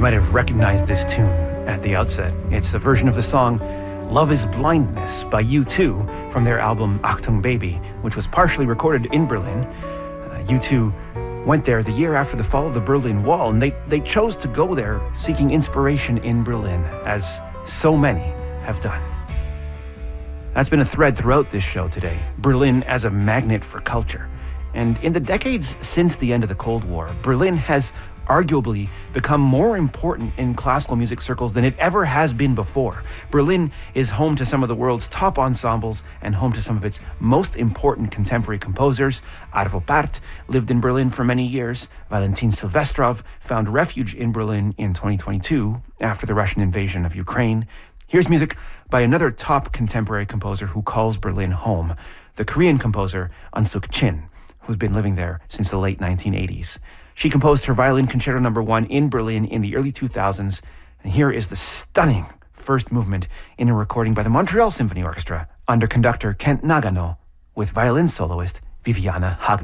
might have recognized this tune at the outset. It's a version of the song Love is Blindness by U2 from their album Achtung Baby, which was partially recorded in Berlin. U2 went there the year after the fall of the Berlin Wall, and they chose to go there seeking inspiration in Berlin, as so many have done. That's been a thread throughout this show today, Berlin as a magnet for culture. And in the decades since the end of the Cold War, Berlin has arguably become more important in classical music circles than it ever has been before. Berlin is home to some of the world's top ensembles and home to some of its most important contemporary composers. Arvo Pärt lived in Berlin for many years. Valentin Silvestrov found refuge in Berlin in 2022 after the Russian invasion of Ukraine. Here's music by another top contemporary composer who calls Berlin home, the Korean composer Eun Suk Chin, who's been living there since the late 1980s. She composed her Violin Concerto No. 1 in Berlin in the early 2000s, and here is the stunning first movement in a recording by the Montreal Symphony Orchestra under conductor Kent Nagano with violin soloist Viviana Hagner.